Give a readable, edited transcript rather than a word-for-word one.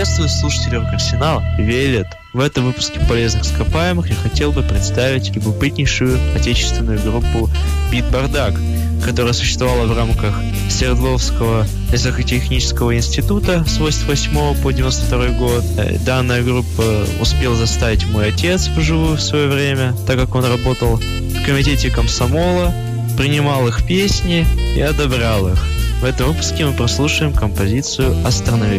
Приветствую слушателей Рок-Арсенала. Велет. В этом выпуске полезных ископаемых я хотел бы представить любопытнейшую отечественную группу Бит Бардак, которая существовала в рамках Свердловского лесотехнического института с 88 по 92 год. Данная группа успела заставить мой отец вживую в свое время, так как он работал в комитете комсомола, принимал их песни и одобрял их. В этом выпуске мы прослушаем композицию «Астрономия».